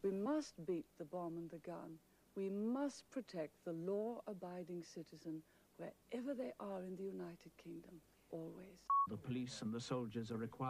We must beat the bomb and the gun. We must protect the law-abiding citizen wherever they are in the United Kingdom, always. The police and the soldiers are required